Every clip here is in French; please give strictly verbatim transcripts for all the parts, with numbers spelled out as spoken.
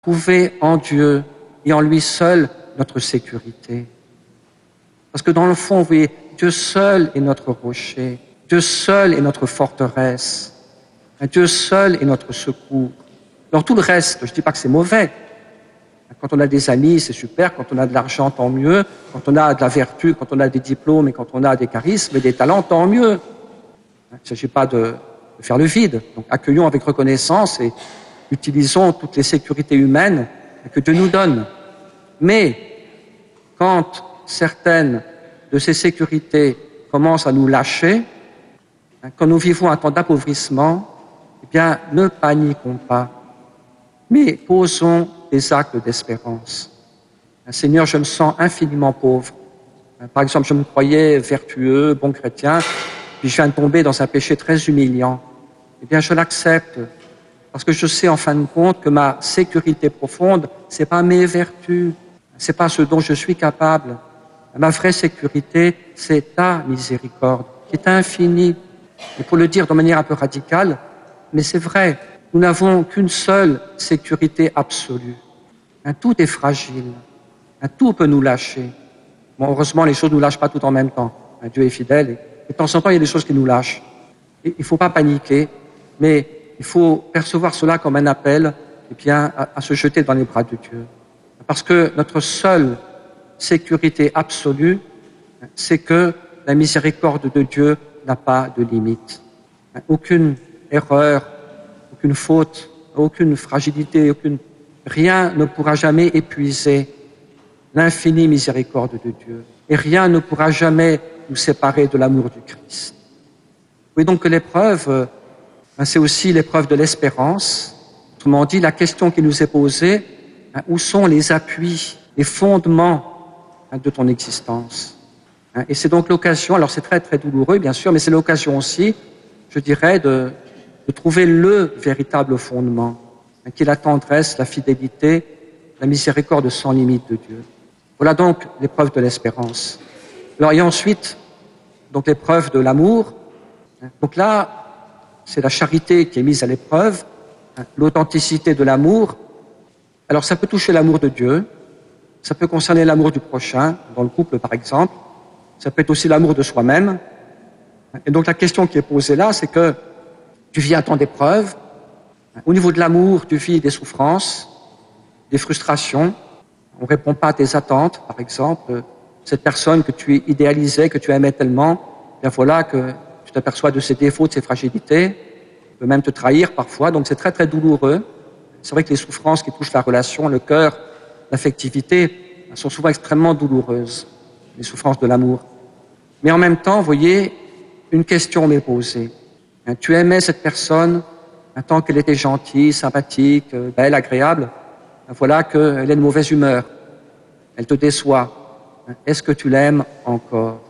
trouver en Dieu et en lui seul notre sécurité. Parce que dans le fond, vous voyez, Dieu seul est notre rocher, Dieu seul est notre forteresse, Dieu seul est notre secours. Dans tout le reste, je ne dis pas que c'est mauvais. Quand on a des amis, c'est super. Quand on a de l'argent, tant mieux. Quand on a de la vertu, quand on a des diplômes et quand on a des charismes et des talents, tant mieux. Il ne s'agit pas de faire le vide. Donc accueillons avec reconnaissance et utilisons toutes les sécurités humaines que Dieu nous donne. Mais quand certaines de ces sécurités commencent à nous lâcher, quand nous vivons un temps d'appauvrissement, eh bien, ne paniquons pas, mais posons des actes d'espérance. Seigneur, je me sens infiniment pauvre. Par exemple, je me croyais vertueux, bon chrétien, puis je viens de tomber dans un péché très humiliant. Eh bien, je l'accepte, parce que je sais en fin de compte que ma sécurité profonde, c'est pas mes vertus, c'est pas ce dont je suis capable. Ma vraie sécurité, c'est ta miséricorde, qui est infinie. Et pour le dire de manière un peu radicale, mais c'est vrai, nous n'avons qu'une seule sécurité absolue. Hein, tout est fragile, hein, tout peut nous lâcher. Bon, heureusement, les choses ne nous lâchent pas tout en même temps. Hein, Dieu est fidèle et, et de temps en temps, il y a des choses qui nous lâchent. Et, il ne faut pas paniquer, mais il faut percevoir cela comme un appel eh bien, à, à se jeter dans les bras de Dieu. Parce que notre seule sécurité absolue, c'est que la miséricorde de Dieu n'a pas de limite. Aucune erreur, aucune faute, aucune fragilité, aucune... rien ne pourra jamais épuiser l'infinie miséricorde de Dieu. Et rien ne pourra jamais nous séparer de l'amour du Christ. Vous voyez donc que l'épreuve, c'est aussi l'épreuve de l'espérance. Autrement dit, la question qui nous est posée, où sont les appuis, les fondements de ton existence? Et c'est donc l'occasion, alors c'est très très douloureux bien sûr, mais c'est l'occasion aussi, je dirais, de, de trouver le véritable fondement, qui est la tendresse, la fidélité, la miséricorde sans limite de Dieu. Voilà donc l'épreuve de l'espérance. Alors, et ensuite, donc l'épreuve de l'amour. Donc là, c'est la charité qui est mise à l'épreuve, l'authenticité de l'amour. Alors ça peut toucher l'amour de Dieu, ça peut concerner l'amour du prochain, dans le couple par exemple, ça peut être aussi l'amour de soi-même. Et donc la question qui est posée là, c'est que tu vis un temps d'épreuve. Au niveau de l'amour, tu vis des souffrances, des frustrations. On ne répond pas à tes attentes, par exemple. Cette personne que tu idéalisais, que tu aimais tellement, bien voilà que tu t'aperçois de ses défauts, de ses fragilités. Il peut même te trahir parfois, donc c'est très très douloureux. C'est vrai que les souffrances qui touchent la relation, le cœur, l'affectivité, sont souvent extrêmement douloureuses, les souffrances de l'amour. Mais en même temps, vous voyez, une question m'est posée. Tu aimais cette personne tant qu'elle était gentille, sympathique, belle, agréable. Voilà qu'elle est de mauvaise humeur. Elle te déçoit. Est-ce que tu l'aimes encore?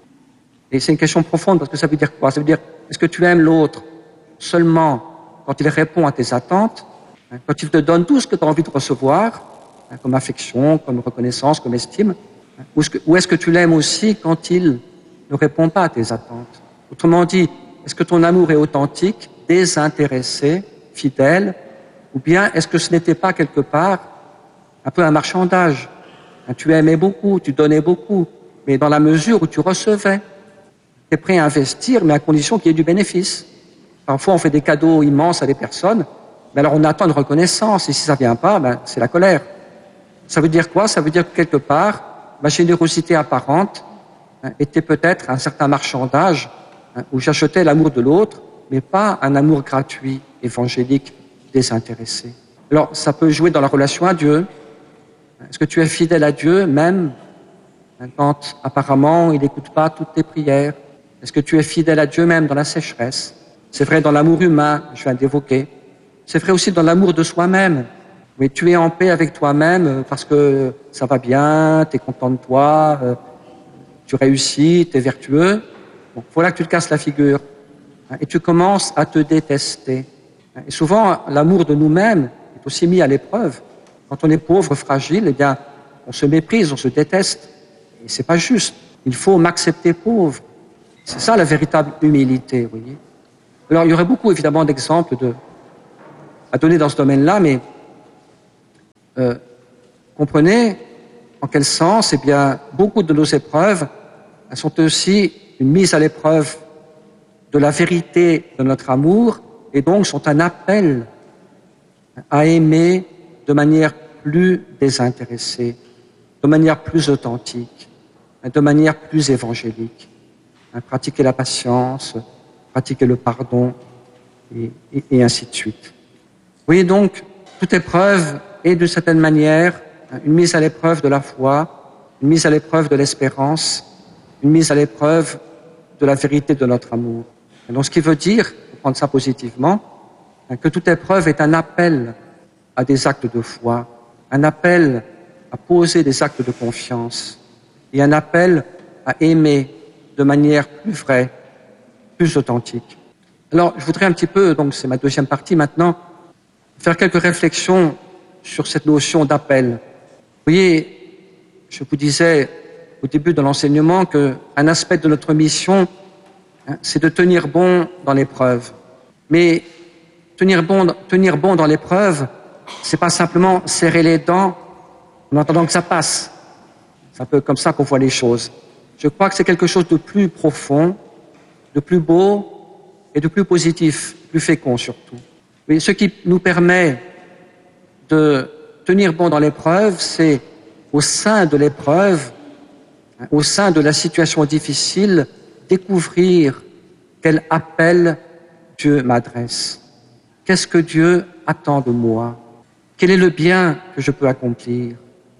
Et c'est une question profonde parce que ça veut dire quoi? Ça veut dire, est-ce que tu aimes l'autre seulement quand il répond à tes attentes, quand il te donne tout ce que tu as envie de recevoir, comme affection, comme reconnaissance, comme estime, ou est-ce que, ou est-ce que tu l'aimes aussi quand il ne répond pas à tes attentes? Autrement dit, est-ce que ton amour est authentique, désintéressé, fidèle, ou bien est-ce que ce n'était pas quelque part un peu un marchandage? Tu aimais beaucoup, tu donnais beaucoup, mais dans la mesure où tu recevais. Tu es prêt à investir, mais à condition qu'il y ait du bénéfice. Parfois, on fait des cadeaux immenses à des personnes, mais alors on attend une reconnaissance, et si ça ne vient pas, ben, c'est la colère. Ça veut dire quoi? Ça veut dire que quelque part, ma générosité apparente hein, était peut-être un certain marchandage hein, où j'achetais l'amour de l'autre, mais pas un amour gratuit, évangélique, désintéressé. Alors, ça peut jouer dans la relation à Dieu. Est-ce que tu es fidèle à Dieu, même quand apparemment il n'écoute pas toutes tes prières? Est-ce que tu es fidèle à Dieu même dans la sécheresse? C'est vrai dans l'amour humain, je viens d'évoquer. C'est vrai aussi dans l'amour de soi-même. Mais tu es en paix avec toi-même parce que ça va bien, tu es content de toi, tu réussis, tu es vertueux. Bon, voilà que tu te casses la figure. Et tu commences à te détester. Et souvent, l'amour de nous-mêmes est aussi mis à l'épreuve. Quand on est pauvre, fragile, eh bien, on se méprise, on se déteste. Et c'est pas juste. Il faut m'accepter pauvre. C'est ça la véritable humilité, vous voyez. Alors, il y aurait beaucoup, évidemment, d'exemples de, à donner dans ce domaine-là, mais Euh, comprenez en quel sens, eh bien, beaucoup de nos épreuves elles sont aussi une mise à l'épreuve de la vérité de notre amour et donc sont un appel à aimer de manière plus désintéressée, de manière plus authentique, de manière plus évangélique. Pratiquer la patience, pratiquer le pardon et, et, et ainsi de suite. Vous voyez donc, toute épreuve est d'une certaine manière une mise à l'épreuve de la foi, une mise à l'épreuve de l'espérance, une mise à l'épreuve de la vérité de notre amour. Et donc ce qui veut dire, pour prendre ça positivement, que toute épreuve est un appel à des actes de foi, un appel à poser des actes de confiance et un appel à aimer de manière plus vraie, plus authentique. Alors, je voudrais un petit peu, donc c'est ma deuxième partie maintenant, faire quelques réflexions sur cette notion d'appel. Vous voyez, je vous disais au début de l'enseignement qu'un aspect de notre mission, hein, c'est de tenir bon dans l'épreuve. Mais tenir bon, tenir bon dans l'épreuve, c'est pas simplement serrer les dents en attendant que ça passe. C'est un peu comme ça qu'on voit les choses. Je crois que c'est quelque chose de plus profond, de plus beau et de plus positif, plus fécond surtout. Mais ce qui nous permet de tenir bon dans l'épreuve, c'est au sein de l'épreuve, au sein de la situation difficile, découvrir quel appel Dieu m'adresse. Qu'est-ce que Dieu attend de moi? Quel est le bien que je peux accomplir?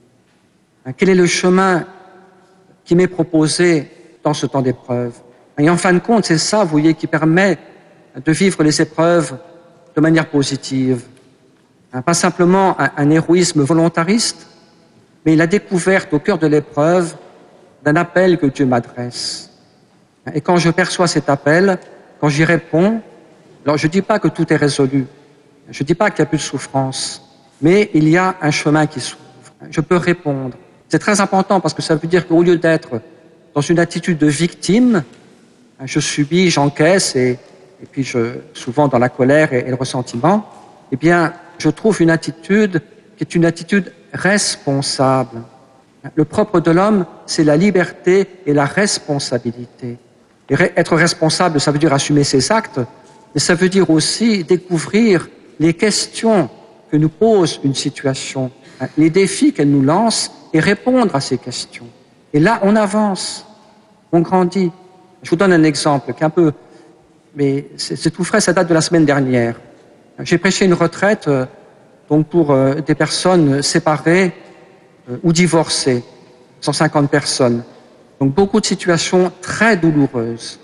Quel est le chemin qui m'est proposé dans ce temps d'épreuve? Et en fin de compte, c'est ça, vous voyez, qui permet de vivre les épreuves de manière positive. Pas simplement un, un héroïsme volontariste, mais la découverte au cœur de l'épreuve d'un appel que Dieu m'adresse. Et quand je perçois cet appel, quand j'y réponds, alors je ne dis pas que tout est résolu, je ne dis pas qu'il n'y a plus de souffrance, mais il y a un chemin qui s'ouvre. Je peux répondre. C'est très important parce que ça veut dire qu'au lieu d'être dans une attitude de victime, je subis, j'encaisse et, et puis je, souvent dans la colère et, et le ressentiment, eh bien, je trouve une attitude qui est une attitude responsable. Le propre de l'homme, c'est la liberté et la responsabilité. Et être responsable, ça veut dire assumer ses actes, mais ça veut dire aussi découvrir les questions que nous pose une situation, les défis qu'elle nous lance et répondre à ces questions. Et là, on avance, on grandit. Je vous donne un exemple qui est un peu, mais c'est tout frais, ça date de la semaine dernière. J'ai prêché une retraite donc pour euh, des personnes séparées euh, ou divorcées, cent cinquante personnes. Donc beaucoup de situations très douloureuses.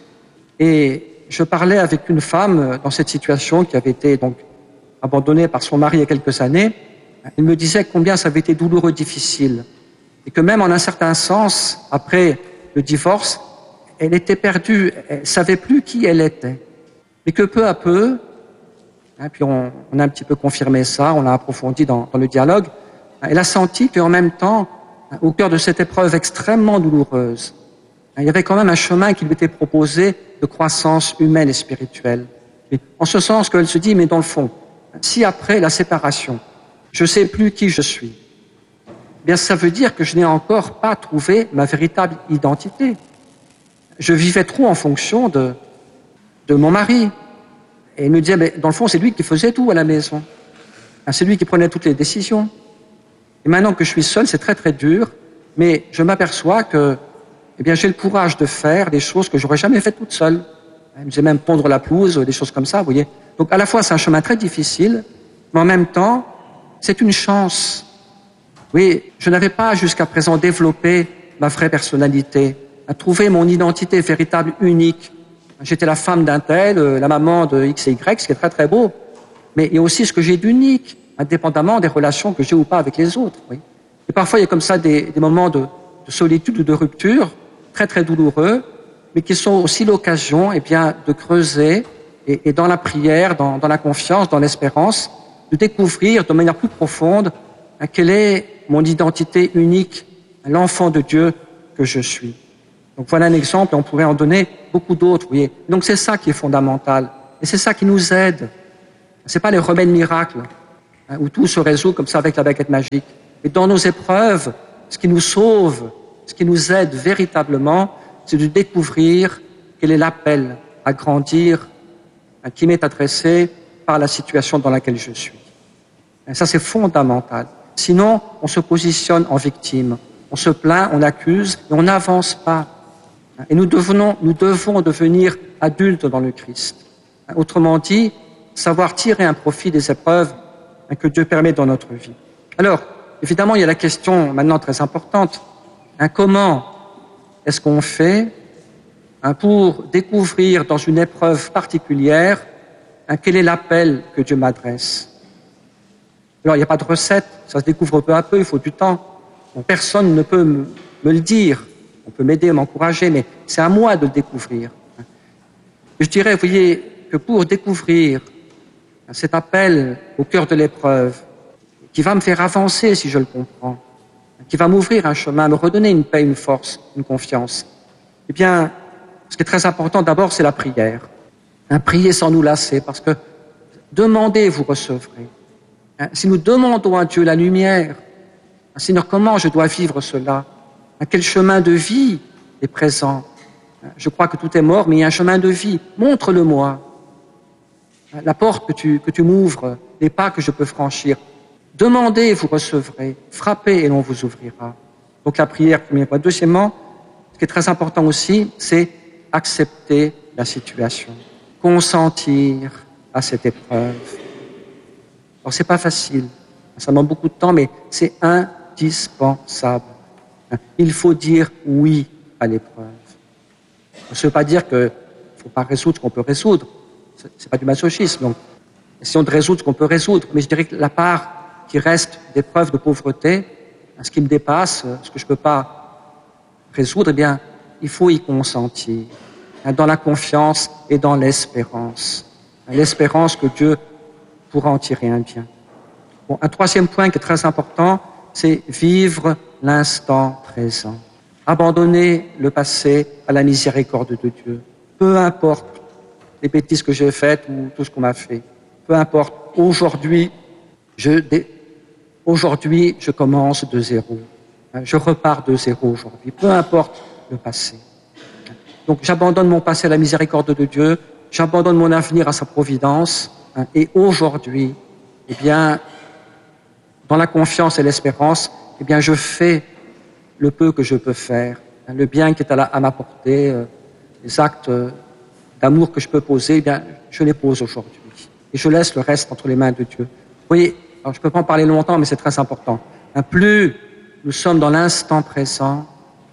Et je parlais avec une femme dans cette situation qui avait été donc abandonnée par son mari il y a quelques années. Elle me disait combien ça avait été douloureux, difficile. Et que même en un certain sens, après le divorce, elle était perdue, elle ne savait plus qui elle était. Mais que peu à peu, hein, puis on, on a un petit peu confirmé ça, on l'a approfondi dans, dans le dialogue, elle a senti qu'en même temps, au cœur de cette épreuve extrêmement douloureuse, il y avait quand même un chemin qui lui était proposé de croissance humaine et spirituelle. Et en ce sens qu'elle se dit, mais dans le fond, si après la séparation, je ne sais plus qui je suis, eh bien ça veut dire que je n'ai encore pas trouvé ma véritable identité. Je vivais trop en fonction de, de mon mari. Et il me disait, mais dans le fond, c'est lui qui faisait tout à la maison. C'est lui qui prenait toutes les décisions. Et maintenant que je suis seul, c'est très très dur, mais je m'aperçois que eh bien, j'ai le courage de faire des choses que j'aurais jamais faites toute seule. Il me disait même pondre la pelouse, des choses comme ça, vous voyez. Donc à la fois, c'est un chemin très difficile, mais en même temps, c'est une chance. Oui, je n'avais pas jusqu'à présent développé ma vraie personnalité, à trouver mon identité véritable, unique. J'étais la femme d'un tel, la maman de X et Y, ce qui est très très beau, mais il y a aussi ce que j'ai d'unique, indépendamment des relations que j'ai ou pas avec les autres. Oui. Et parfois, il y a comme ça des, des moments de, de solitude ou de rupture, très très douloureux, mais qui sont aussi l'occasion, eh bien, de creuser et, et dans la prière, dans, dans la confiance, dans l'espérance, de découvrir de manière plus profonde hein, quelle est mon identité unique, l'enfant de Dieu que je suis. Donc voilà un exemple, et on pourrait en donner beaucoup d'autres. Vous voyez. Donc c'est ça qui est fondamental, et c'est ça qui nous aide. C'est pas les remèdes miracles. hein, où tout se résout comme ça avec la baguette magique. Et dans nos épreuves, ce qui nous sauve, ce qui nous aide véritablement, c'est de découvrir quel est l'appel à grandir hein, qui m'est adressé par la situation dans laquelle je suis. Et ça, c'est fondamental. Sinon, on se positionne en victime. On se plaint, on accuse et on n'avance pas. Et nous, devenons, nous devons devenir adultes dans le Christ. Autrement dit, savoir tirer un profit des épreuves que Dieu permet dans notre vie. Alors, évidemment, il y a la question maintenant très importante. Hein, comment est-ce qu'on fait hein, pour découvrir dans une épreuve particulière hein, quel est l'appel que Dieu m'adresse? Alors, il n'y a pas de recette, ça se découvre peu à peu, il faut du temps. Bon, personne ne peut me, me le dire. On peut m'aider, m'encourager, mais c'est à moi de le découvrir. Je dirais, vous voyez, que pour découvrir cet appel au cœur de l'épreuve, qui va me faire avancer si je le comprends, qui va m'ouvrir un chemin, me redonner une paix, une force, une confiance, eh bien, ce qui est très important d'abord, c'est la prière. Hein, prier sans nous lasser, parce que demandez, vous recevrez. Hein, si nous demandons à Dieu la lumière, hein, Seigneur, comment je dois vivre cela? Hein, quel chemin de vie est présent? Hein, je crois que tout est mort, mais il y a un chemin de vie. Montre-le-moi. Hein, la porte que tu, que tu m'ouvres, les pas que je peux franchir. Demandez et vous recevrez. Frappez et l'on vous ouvrira. Donc la prière, premier point. Deuxièmement, ce qui est très important aussi, c'est accepter la situation. Consentir à cette épreuve. Alors c'est pas facile. Ça demande beaucoup de temps, mais c'est indispensable. Il faut dire oui à l'épreuve. Ça ne veut pas dire qu'il ne faut pas résoudre ce qu'on peut résoudre. Ce n'est pas du masochisme. Donc, essayons de résoudre ce qu'on peut résoudre. Mais je dirais que la part qui reste d'épreuves de pauvreté, ce qui me dépasse, ce que je ne peux pas résoudre, eh bien, il faut y consentir, dans la confiance et dans l'espérance. L'espérance que Dieu pourra en tirer un bien. Bon, un troisième point qui est très important, c'est vivre l'instant présent. Abandonner le passé à la miséricorde de Dieu. Peu importe les bêtises que j'ai faites ou tout ce qu'on m'a fait. Peu importe. Aujourd'hui, je, aujourd'hui, je commence de zéro. Je repars de zéro aujourd'hui. Peu importe le passé. Donc, j'abandonne mon passé à la miséricorde de Dieu. J'abandonne mon avenir à sa providence. Et aujourd'hui, eh bien, dans la confiance et l'espérance, eh bien, je fais le peu que je peux faire, le bien qui est à, la, à ma portée, euh, les actes euh, d'amour que je peux poser, eh bien, je les pose aujourd'hui. Et je laisse le reste entre les mains de Dieu. Vous voyez, alors je ne peux pas en parler longtemps, mais c'est très important. Hein, plus nous sommes dans l'instant présent,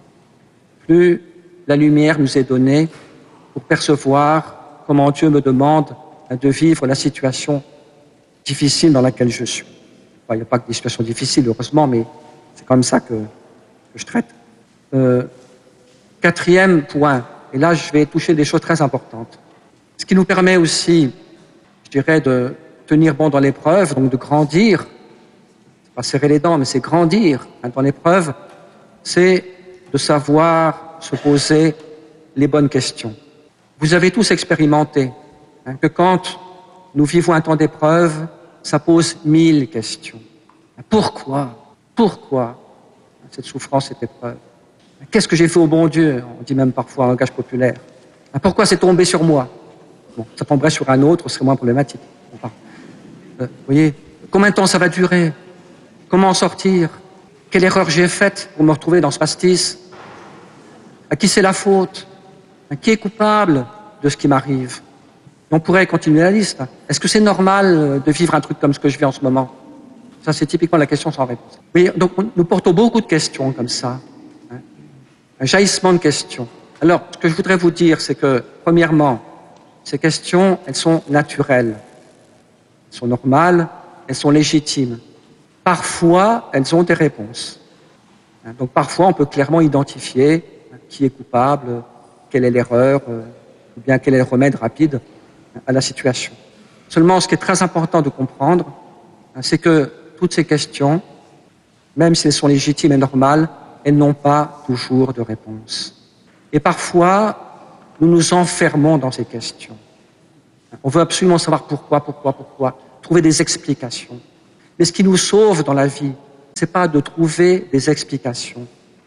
plus la lumière nous est donnée pour percevoir comment Dieu me demande hein, de vivre la situation difficile dans laquelle je suis. Enfin, il n'y a pas que des situations difficiles, heureusement, mais c'est comme ça que, que je traite. Euh, quatrième point, et là je vais toucher des choses très importantes. Ce qui nous permet aussi, je dirais, de tenir bon dans l'épreuve, donc de grandir, c'est pas serrer les dents, mais c'est grandir hein, dans l'épreuve, c'est de savoir se poser les bonnes questions. Vous avez tous expérimenté hein, que quand nous vivons un temps d'épreuve, ça pose mille questions. Pourquoi? Pourquoi cette souffrance, cette épreuve? Qu'est-ce que j'ai fait au bon Dieu? On dit même parfois en langage populaire. Pourquoi c'est tombé sur moi? Bon, ça tomberait sur un autre, ce serait moins problématique. Euh, vous voyez, combien de temps ça va durer? Comment en sortir? Quelle erreur j'ai faite pour me retrouver dans ce pastis? À qui c'est la faute? À qui est coupable de ce qui m'arrive? On pourrait continuer la liste. Est-ce que c'est normal de vivre un truc comme ce que je vis en ce moment? Ça, c'est typiquement la question sans réponse. Oui, donc nous portons beaucoup de questions comme ça. Hein, un jaillissement de questions. Alors, ce que je voudrais vous dire, c'est que, premièrement, ces questions, elles sont naturelles. Elles sont normales, elles sont légitimes. Parfois, elles ont des réponses. Hein, donc, parfois, on peut clairement identifier hein, qui est coupable, quelle est l'erreur, euh, ou bien quel est le remède rapide à la situation. Seulement, ce qui est très important de comprendre, c'est que toutes ces questions, même si elles sont légitimes et normales, elles n'ont pas toujours de réponse. Et parfois, nous nous enfermons dans ces questions. On veut absolument savoir pourquoi, pourquoi, pourquoi, trouver des explications. Mais ce qui nous sauve dans la vie, ce n'est pas de trouver des explications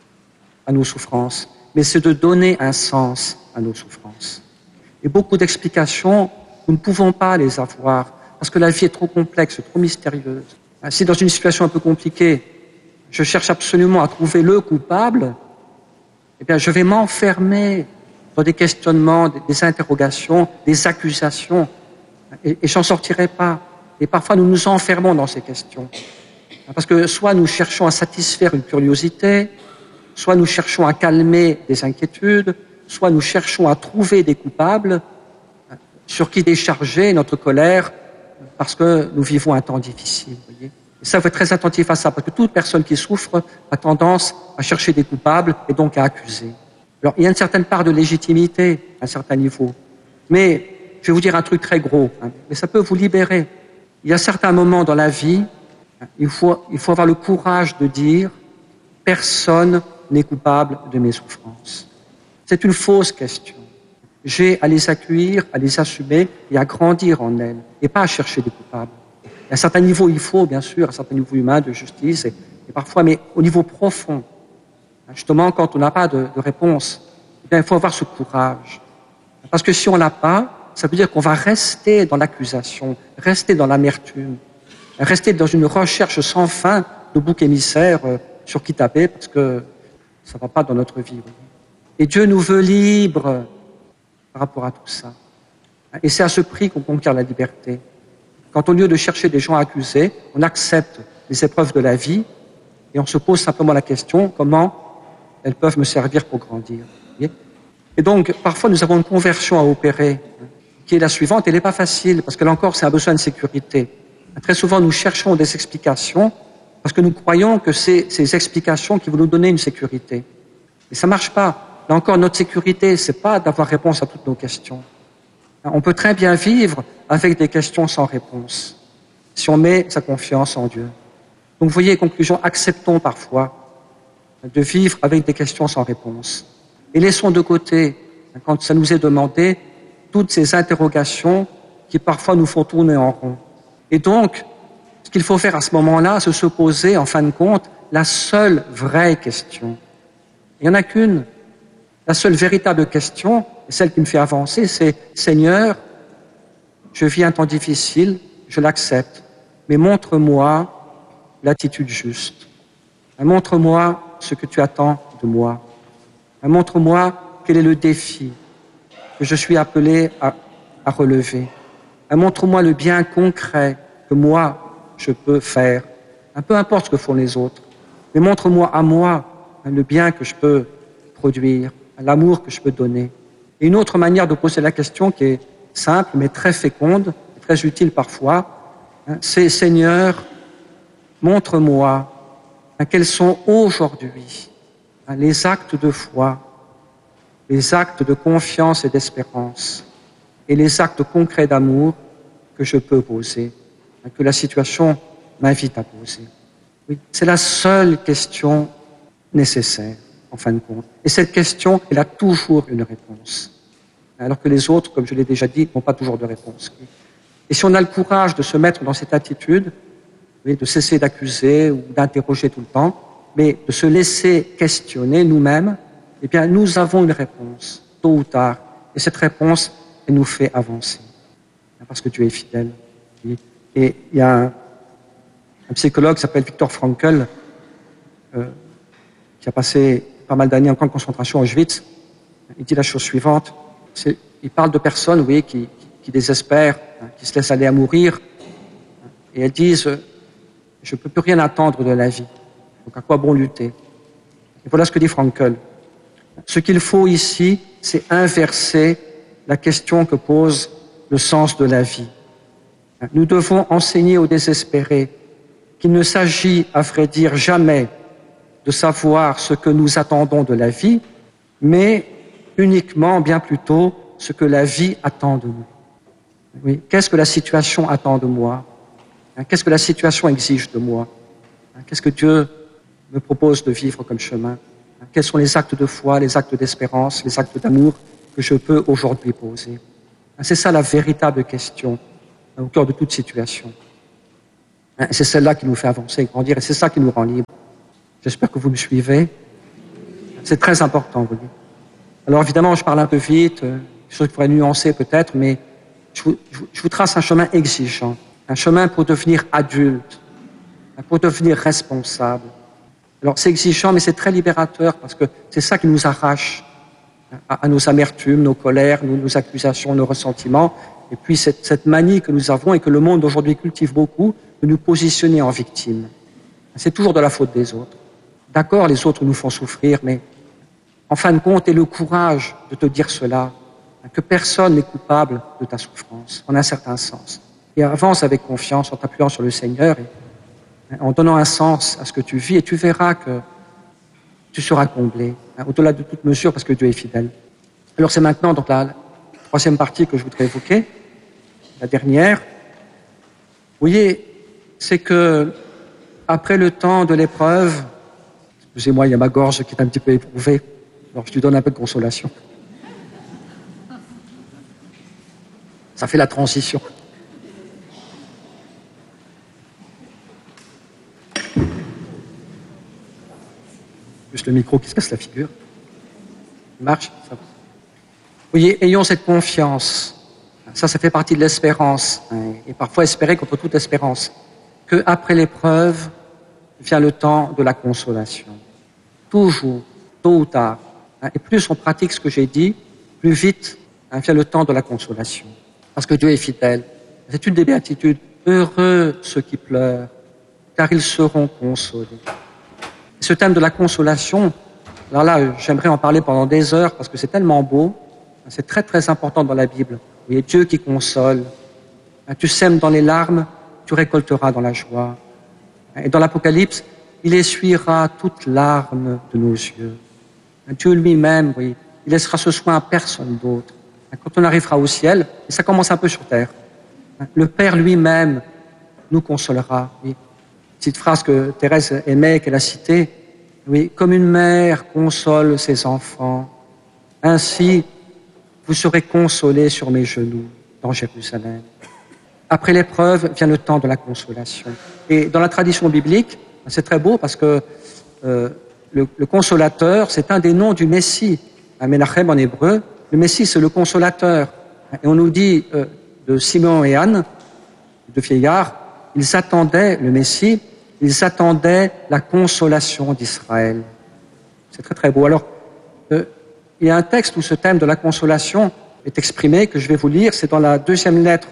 à nos souffrances, mais c'est de donner un sens à nos souffrances. Et beaucoup d'explications, nous ne pouvons pas les avoir, parce que la vie est trop complexe, trop mystérieuse. Si dans une situation un peu compliquée, je cherche absolument à trouver le coupable, eh bien, je vais m'enfermer dans des questionnements, des interrogations, des accusations, et, et j'en sortirai pas. Et parfois, nous nous enfermons dans ces questions. Parce que soit nous cherchons à satisfaire une curiosité, soit nous cherchons à calmer des inquiétudes, soit nous cherchons à trouver des coupables sur qui décharger notre colère parce que nous vivons un temps difficile. Vous voyez. Et ça, il faut être très attentif à ça, parce que toute personne qui souffre a tendance à chercher des coupables et donc à accuser. Alors, il y a une certaine part de légitimité à un certain niveau, mais je vais vous dire un truc très gros, hein, mais ça peut vous libérer. Il y a certains moments dans la vie, hein, il faut, il faut avoir le courage de dire « personne n'est coupable de mes souffrances ». C'est une fausse question. J'ai à les accueillir, à les assumer et à grandir en elles, et pas à chercher des coupables. À un certain niveau, il faut, bien sûr, un certain niveau humain de justice, et, et parfois, mais au niveau profond, justement, quand on n'a pas de, de réponse, eh bien, il faut avoir ce courage. Parce que si on l'a pas, ça veut dire qu'on va rester dans l'accusation, rester dans l'amertume, rester dans une recherche sans fin de boucs émissaires euh, sur qui taper, parce que ça ne va pas dans notre vie. Et Dieu nous veut libres par rapport à tout ça. Et c'est à ce prix qu'on conquiert la liberté. Quand au lieu de chercher des gens à accuser, on accepte les épreuves de la vie et on se pose simplement la question comment elles peuvent me servir pour grandir. Et donc, parfois, nous avons une conversion à opérer qui est la suivante. Elle n'est pas facile parce que là encore, c'est un besoin de sécurité. Très souvent, nous cherchons des explications parce que nous croyons que c'est ces explications qui vont nous donner une sécurité. Et ça ne marche pas. Là encore, notre sécurité, ce n'est pas d'avoir réponse à toutes nos questions. On peut très bien vivre avec des questions sans réponse, si on met sa confiance en Dieu. Donc, vous voyez, conclusion, acceptons parfois de vivre avec des questions sans réponse. Et laissons de côté, quand ça nous est demandé, toutes ces interrogations qui parfois nous font tourner en rond. Et donc, ce qu'il faut faire à ce moment-là, c'est se poser, en fin de compte, la seule vraie question. Il n'y en a qu'une. La seule véritable question, celle qui me fait avancer, c'est « Seigneur, je vis un temps difficile, je l'accepte, mais montre-moi l'attitude juste. Montre-moi ce que tu attends de moi. Montre-moi quel est le défi que je suis appelé à, à relever. Montre-moi le bien concret que moi, je peux faire. Peu importe ce que font les autres, mais montre-moi à moi le bien que je peux produire, l'amour que je peux donner. » Et une autre manière de poser la question qui est simple, mais très féconde, très utile parfois, c'est « Seigneur, montre-moi quels sont aujourd'hui les actes de foi, les actes de confiance et d'espérance et les actes concrets d'amour que je peux poser, que la situation m'invite à poser. » Oui, c'est la seule question nécessaire, en fin de compte. Et cette question, elle a toujours une réponse. Alors que les autres, comme je l'ai déjà dit, n'ont pas toujours de réponse. Et si on a le courage de se mettre dans cette attitude, oui, de cesser d'accuser ou d'interroger tout le temps, mais de se laisser questionner nous-mêmes, eh bien, nous avons une réponse, tôt ou tard. Et cette réponse, elle nous fait avancer. Parce que Dieu est fidèle. Oui. Et il y a un, un psychologue qui s'appelle Viktor Frankl, euh, qui a passé pas mal d'années en camp de concentration à Auschwitz. Il dit la chose suivante. Il parle de personnes, vous voyez, qui, qui, qui désespèrent, hein, qui se laissent aller à mourir. Et elles disent, je ne peux plus rien attendre de la vie. Donc à quoi bon lutter? Et voilà ce que dit Frankl. Ce qu'il faut ici, c'est inverser la question que pose le sens de la vie. Nous devons enseigner aux désespérés qu'il ne s'agit, à vrai dire, jamais de savoir ce que nous attendons de la vie, mais uniquement, bien plutôt, ce que la vie attend de nous. Oui, qu'est-ce que la situation attend de moi? Qu'est-ce que la situation exige de moi? Qu'est-ce que Dieu me propose de vivre comme chemin? Quels sont les actes de foi, les actes d'espérance, les actes d'amour que je peux aujourd'hui poser? C'est ça la véritable question au cœur de toute situation. C'est celle-là qui nous fait avancer et grandir, et c'est ça qui nous rend libres. J'espère que vous me suivez. C'est très important, vous voyez. Alors évidemment, je parle un peu vite, euh, des choses qu'il faudrait nuancer peut-être, mais je vous, je, vous, je vous trace un chemin exigeant, un chemin pour devenir adulte, pour devenir responsable. Alors c'est exigeant, mais c'est très libérateur, parce que c'est ça qui nous arrache à, à nos amertumes, nos colères, nos, nos accusations, nos ressentiments, et puis cette, cette manie que nous avons et que le monde aujourd'hui cultive beaucoup, de nous positionner en victime. C'est toujours de la faute des autres. D'accord, les autres nous font souffrir, mais en fin de compte, aie le courage de te dire cela, que personne n'est coupable de ta souffrance, en un certain sens. Et avance avec confiance en t'appuyant sur le Seigneur et en donnant un sens à ce que tu vis, et tu verras que tu seras comblé, hein, au-delà de toute mesure, parce que Dieu est fidèle. Alors c'est maintenant donc la, la troisième partie que je voudrais évoquer, la dernière. Vous voyez, c'est que après le temps de l'épreuve, excusez-moi, il y a ma gorge qui est un petit peu éprouvée, alors je lui donne un peu de consolation. Ça fait la transition. Juste le micro qui se casse la figure. Il marche, ça va. Vous voyez, ayons cette confiance. Ça, ça fait partie de l'espérance. Hein, et parfois espérer contre toute espérance. Qu'après l'épreuve, vient le temps de la consolation. Toujours, tôt ou tard. Hein, et plus on pratique ce que j'ai dit, plus vite hein, vient le temps de la consolation. Parce que Dieu est fidèle. C'est une des béatitudes. Heureux ceux qui pleurent, car ils seront consolés. Ce thème de la consolation, alors là, j'aimerais en parler pendant des heures parce que c'est tellement beau. C'est très, très important dans la Bible. Il y a Dieu qui console. Tu sèmes dans les larmes, tu récolteras dans la joie. Et dans l'Apocalypse, il essuiera toute larme de nos yeux. Dieu lui-même, oui, il laissera ce soin à personne d'autre. Quand on arrivera au ciel, et ça commence un peu sur terre, le Père lui-même nous consolera. Oui. Petite phrase que Thérèse aimait, qu'elle a citée, oui, comme une mère console ses enfants, ainsi vous serez consolés sur mes genoux dans Jérusalem. Après l'épreuve vient le temps de la consolation. Et dans la tradition biblique, c'est très beau parce que euh, le, le consolateur, c'est un des noms du Messie. Un Menachem en hébreu, le Messie c'est le consolateur. Et on nous dit euh, de Simeon et Anne, deux vieillards, ils attendaient le Messie, ils attendaient la consolation d'Israël. C'est très très beau. Alors, euh, il y a un texte où ce thème de la consolation est exprimé, que je vais vous lire, c'est dans la deuxième lettre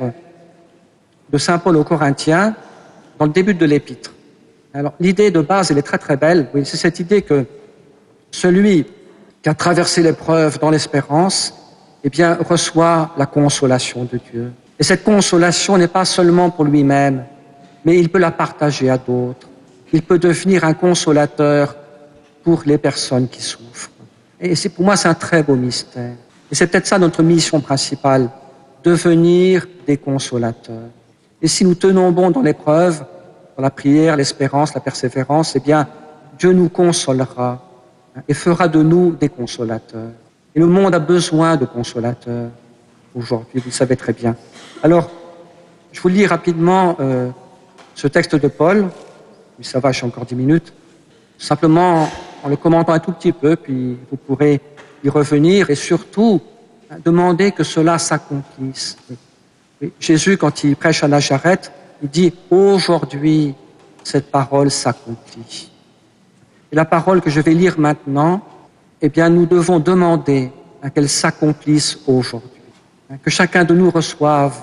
de Saint Paul aux Corinthiens, dans le début de l'épître. Alors, l'idée de base, elle est très très belle, oui, c'est cette idée que celui qui a traversé l'épreuve dans l'espérance, eh bien, reçoit la consolation de Dieu. Et cette consolation n'est pas seulement pour lui-même, mais il peut la partager à d'autres. Il peut devenir un consolateur pour les personnes qui souffrent. Et c'est, pour moi, c'est un très beau mystère. Et c'est peut-être ça notre mission principale, devenir des consolateurs. Et si nous tenons bon dans l'épreuve, dans la prière, l'espérance, la persévérance, eh bien, Dieu nous consolera et fera de nous des consolateurs. Et le monde a besoin de consolateurs aujourd'hui, vous le savez très bien. Alors, je vous lis rapidement euh, ce texte de Paul. Oui, ça va, j'ai encore dix minutes. Simplement en le commentant un tout petit peu, puis vous pourrez y revenir et surtout demander que cela s'accomplisse. Oui, Jésus, quand il prêche à Nazareth, il dit « Aujourd'hui, cette parole s'accomplit ». Et la parole que je vais lire maintenant, eh bien, nous devons demander qu'elle s'accomplisse aujourd'hui. Que chacun de nous reçoive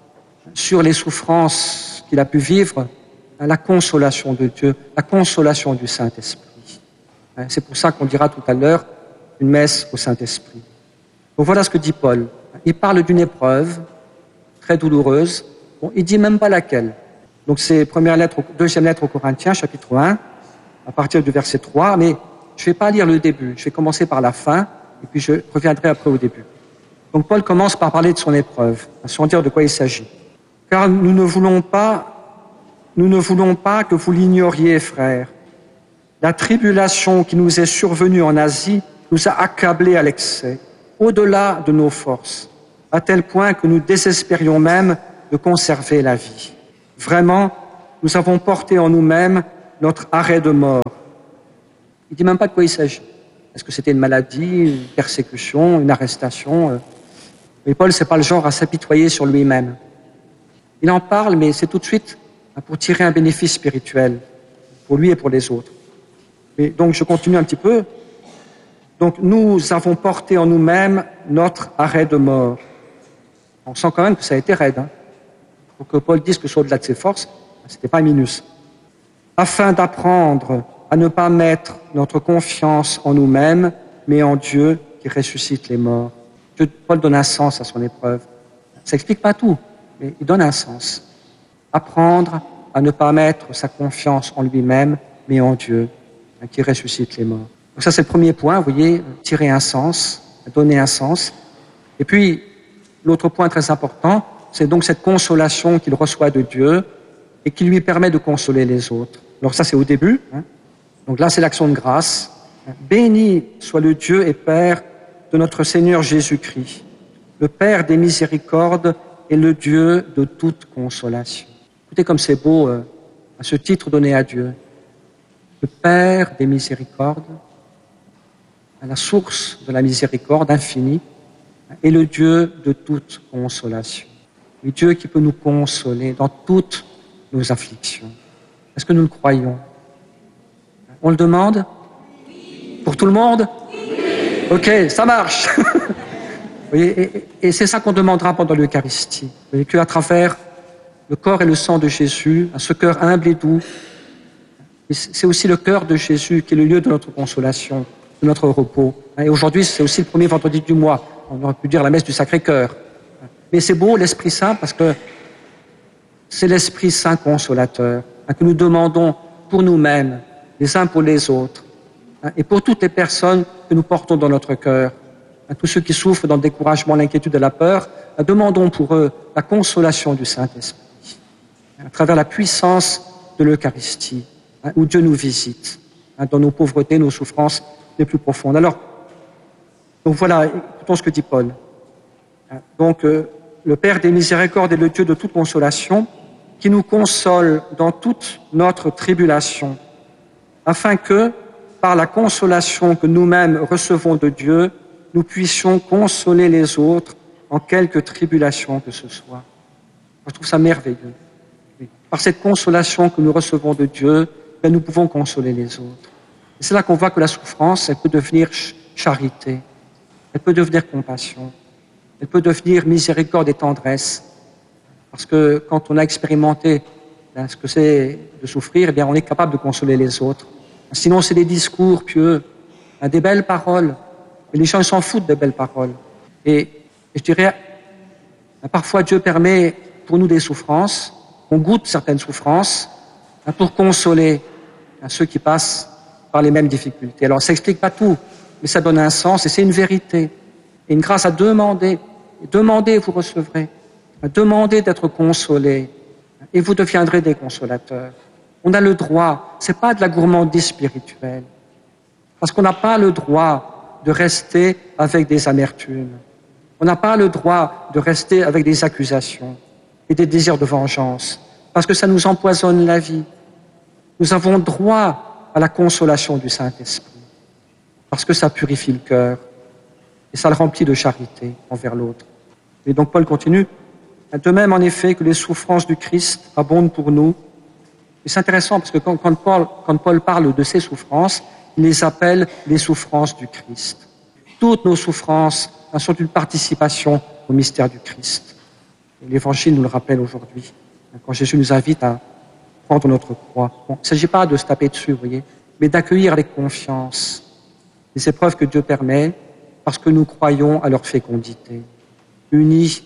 sur les souffrances qu'il a pu vivre la consolation de Dieu, la consolation du Saint-Esprit. C'est pour ça qu'on dira tout à l'heure une messe au Saint-Esprit. Donc voilà ce que dit Paul. Il parle d'une épreuve très douloureuse. Bon, il dit même pas laquelle. Donc c'est première lettre, deuxième lettre aux Corinthiens, chapitre un, à partir du verset trois. Mais je ne vais pas lire le début. Je vais commencer par la fin et puis je reviendrai après au début. Donc Paul commence par parler de son épreuve, sans dire de quoi il s'agit. Car nous ne voulons pas Nous ne voulons pas que vous l'ignoriez, frères. La tribulation qui nous est survenue en Asie nous a accablés à l'excès, au-delà de nos forces, à tel point que nous désespérions même de conserver la vie. Vraiment, nous avons porté en nous-mêmes notre arrêt de mort. Il ne dit même pas de quoi il s'agit. Est-ce que c'était une maladie, une persécution, une arrestation? Mais Paul, ce n'est pas le genre à s'apitoyer sur lui-même. Il en parle, mais c'est tout de suite pour tirer un bénéfice spirituel, pour lui et pour les autres. Et donc, je continue un petit peu. Donc, nous avons porté en nous-mêmes notre arrêt de mort. On sent quand même que ça a été raide. Hein. Pour que Paul dise que c'est au-delà de ses forces, ce n'était pas un minus. Afin d'apprendre à ne pas mettre notre confiance en nous-mêmes, mais en Dieu qui ressuscite les morts. Dieu, Paul donne un sens à son épreuve. Ça n'explique pas tout, mais il donne un sens. Apprendre à ne pas mettre sa confiance en lui-même, mais en Dieu qui ressuscite les morts. Donc ça, c'est le premier point, vous voyez, tirer un sens, donner un sens. Et puis, l'autre point très important, c'est donc cette consolation qu'il reçoit de Dieu et qui lui permet de consoler les autres. Alors ça, c'est au début. Hein. Donc là, c'est l'action de grâce. Béni soit le Dieu et Père de notre Seigneur Jésus-Christ, le Père des miséricordes et le Dieu de toute consolation. Écoutez comme c'est beau euh, à ce titre donné à Dieu. Le Père des miséricordes, à la source de la miséricorde infinie, et le Dieu de toute consolation. Le Dieu qui peut nous consoler dans toutes nos afflictions. Est-ce que nous le croyons? On le demande? Pour tout le monde? Ok, ça marche. Vous voyez, et, et c'est ça qu'on demandera pendant l'Eucharistie. Vous voyez, qu'à travers le corps et le sang de Jésus, à ce cœur humble et doux, c'est aussi le cœur de Jésus qui est le lieu de notre consolation, de notre repos. Et aujourd'hui, c'est aussi le premier vendredi du mois. On aurait pu dire la messe du Sacré-Cœur. Mais c'est beau, l'Esprit Saint, parce que c'est l'Esprit Saint consolateur que nous demandons pour nous-mêmes, les uns pour les autres, et pour toutes les personnes que nous portons dans notre cœur, tous ceux qui souffrent dans le découragement, l'inquiétude et la peur, demandons pour eux la consolation du Saint-Esprit, à travers la puissance de l'Eucharistie, où Dieu nous visite, dans nos pauvretés, nos souffrances les plus profondes. Alors, donc voilà, écoutons ce que dit Paul. Donc, euh, le Père des miséricordes est le Dieu de toute consolation, qui nous console dans toute notre tribulation, afin que, par la consolation que nous-mêmes recevons de Dieu, nous puissions consoler les autres en quelque tribulation que ce soit. Je trouve ça merveilleux. Par cette consolation que nous recevons de Dieu, ben nous pouvons consoler les autres. Et c'est là qu'on voit que la souffrance, elle peut devenir charité, elle peut devenir compassion, elle peut devenir miséricorde et tendresse. Parce que quand on a expérimenté ben, ce que c'est de souffrir, eh bien, on est capable de consoler les autres. Sinon, c'est des discours pieux, ben, des belles paroles. Et les gens s'en foutent des belles paroles. Et, et je dirais, ben, parfois Dieu permet pour nous des souffrances, on goûte certaines souffrances, ben, pour consoler ben, ceux qui passent par les mêmes difficultés. Alors, ça n'explique pas tout, mais ça donne un sens et c'est une vérité. Et une grâce à demander. Demandez, vous recevrez. Demandez d'être consolés et vous deviendrez des consolateurs. On a le droit, c'est pas de la gourmandise spirituelle, parce qu'on n'a pas le droit de rester avec des amertumes. On n'a pas le droit de rester avec des accusations et des désirs de vengeance, parce que ça nous empoisonne la vie. Nous avons droit à la consolation du Saint-Esprit, parce que ça purifie le cœur et ça le remplit de charité envers l'autre. Et donc Paul continue. De même, en effet, que les souffrances du Christ abondent pour nous. Et c'est intéressant parce que quand, quand, Paul, quand Paul parle de ces souffrances, il les appelle les souffrances du Christ. Toutes nos souffrances sont une participation au mystère du Christ. Et l'Évangile nous le rappelle aujourd'hui, quand Jésus nous invite à prendre notre croix. Bon, il ne s'agit pas de se taper dessus, vous voyez, mais d'accueillir avec confiance les épreuves que Dieu permet parce que nous croyons à leur fécondité, unis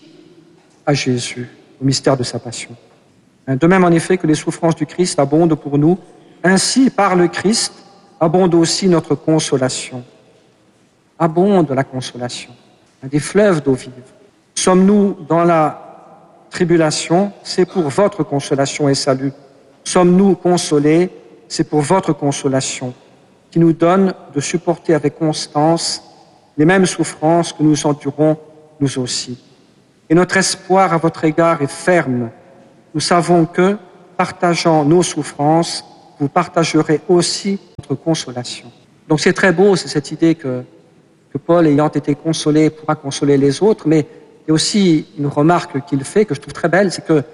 à Jésus, au mystère de sa passion. De même, en effet, que les souffrances du Christ abondent pour nous, ainsi, par le Christ, abonde aussi notre consolation. Abonde la consolation, des fleuves d'eau vive. Sommes-nous dans la tribulation, c'est pour votre consolation et salut. Sommes-nous consolés, c'est pour votre consolation, qui nous donne de supporter avec constance les mêmes souffrances que nous endurons nous aussi. Et notre espoir à votre égard est ferme. Nous savons que, partageant nos souffrances, vous partagerez aussi notre consolation. Donc c'est très beau, c'est cette idée que, que Paul, ayant été consolé, pourra consoler les autres, mais il y a aussi une remarque qu'il fait, que je trouve très belle, c'est que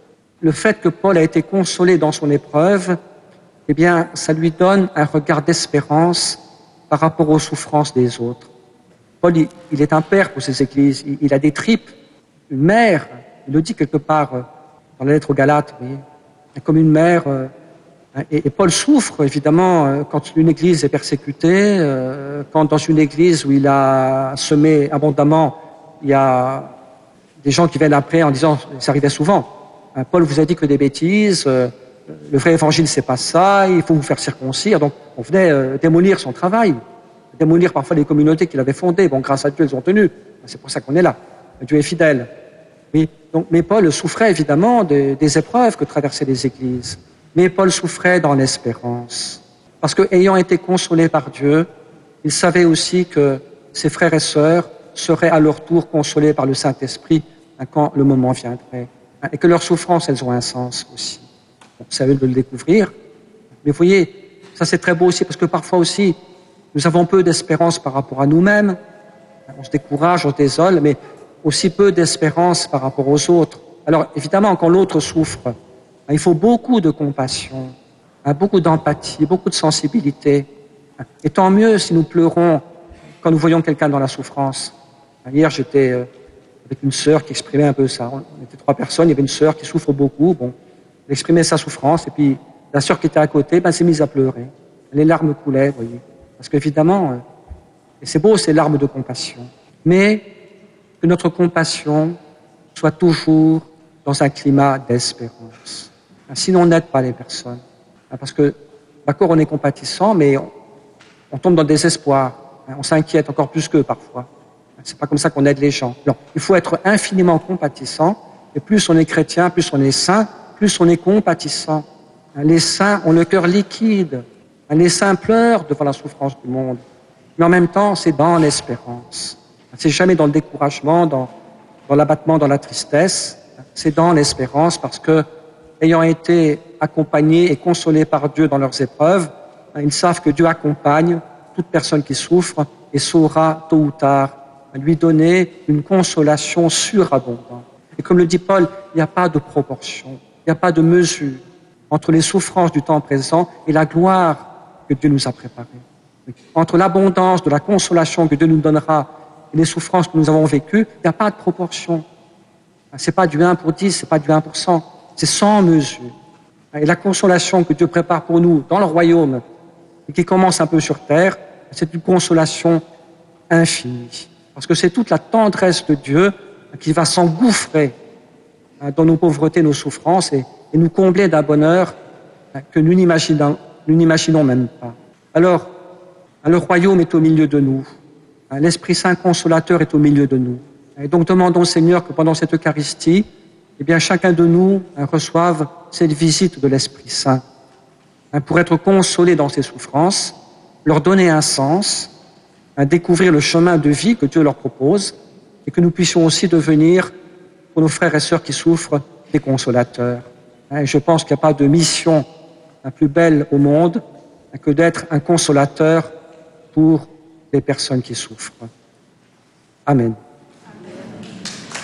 le fait que Paul a été consolé dans son épreuve, eh bien, ça lui donne un regard d'espérance par rapport aux souffrances des autres. Paul, il, il est un père pour ces églises, il, il a des tripes, une mère, il le dit quelque part dans la lettre aux Galates, vous voyez, comme une mère. Et, et Paul souffre, évidemment, quand une église est persécutée, quand dans une église où il a semé abondamment, il y a des gens qui viennent après en disant, ça arrivait souvent, Paul vous a dit que des bêtises, le vrai évangile c'est pas ça, il faut vous faire circoncire. Donc on venait démolir son travail, démolir parfois les communautés qu'il avait fondées. Bon, grâce à Dieu, elles ont tenu. C'est pour ça qu'on est là. Dieu est fidèle. Oui. Donc, mais Paul souffrait évidemment des, des épreuves que traversaient les églises. Mais Paul souffrait dans l'espérance. Parce que, ayant été consolé par Dieu, il savait aussi que ses frères et sœurs seraient à leur tour consolés par le Saint-Esprit quand le moment viendrait. Et que leurs souffrances, elles ont un sens aussi. Bon, c'est à eux de le découvrir. Mais vous voyez, ça c'est très beau aussi, parce que parfois aussi, nous avons peu d'espérance par rapport à nous-mêmes. On se décourage, on se désole, mais aussi peu d'espérance par rapport aux autres. Alors, évidemment, quand l'autre souffre, il faut beaucoup de compassion, beaucoup d'empathie, beaucoup de sensibilité. Et tant mieux si nous pleurons quand nous voyons quelqu'un dans la souffrance. Hier, j'étais avec une sœur qui exprimait un peu ça. On était trois personnes, il y avait une sœur qui souffre beaucoup. Bon, elle exprimait sa souffrance, et puis la sœur qui était à côté, ben, s'est mise à pleurer. Les larmes coulaient, vous voyez. Parce qu'évidemment, et c'est beau ces larmes de compassion, mais que notre compassion soit toujours dans un climat d'espérance. Sinon, on n'aide pas les personnes. Parce que, d'accord, on est compatissant, mais on, on tombe dans le désespoir. On s'inquiète encore plus qu'eux parfois. C'est pas comme ça qu'on aide les gens. Non, il faut être infiniment compatissant, et plus on est chrétien, plus on est saint, plus on est compatissant. Les saints ont le cœur liquide. Les saints pleurent devant la souffrance du monde. Mais en même temps, c'est dans l'espérance. C'est jamais dans le découragement, dans, dans l'abattement, dans la tristesse. C'est dans l'espérance parce que, ayant été accompagnés et consolés par Dieu dans leurs épreuves, ils savent que Dieu accompagne toute personne qui souffre et saura tôt ou tard lui donner une consolation surabondante. Et comme le dit Paul, il n'y a pas de proportion, il n'y a pas de mesure entre les souffrances du temps présent et la gloire que Dieu nous a préparée. Entre l'abondance de la consolation que Dieu nous donnera et les souffrances que nous avons vécues, il n'y a pas de proportion. C'est pas du un pour dix, c'est pas du un pour cent, c'est sans mesure. Et la consolation que Dieu prépare pour nous dans le royaume et qui commence un peu sur terre, c'est une consolation infinie. Parce que c'est toute la tendresse de Dieu qui va s'engouffrer dans nos pauvretés, nos souffrances et, et nous combler d'un bonheur que nous n'imaginons, nous n'imaginons même pas. Alors, le royaume est au milieu de nous. L'Esprit Saint consolateur est au milieu de nous. Et donc demandons au Seigneur que pendant cette Eucharistie, eh bien, chacun de nous reçoive cette visite de l'Esprit Saint pour être consolé dans ses souffrances, leur donner un sens, découvrir le chemin de vie que Dieu leur propose et que nous puissions aussi devenir, pour nos frères et sœurs qui souffrent, des consolateurs. Et je pense qu'il n'y a pas de mission plus belle au monde que d'être un consolateur pour les personnes qui souffrent. Amen.